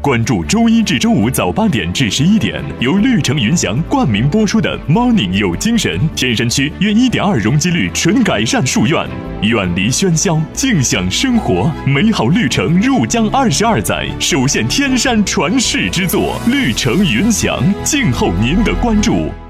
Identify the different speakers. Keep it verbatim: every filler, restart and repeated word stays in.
Speaker 1: 关注周一至周五早八点至十一点，由绿城云翔冠名播出的 Morning 有精神。天山区约一点二容积率纯改善树院，远离喧嚣，静享生活，美好绿城入江二十二载，首现天山传世之作，绿城云翔，静候您的关注。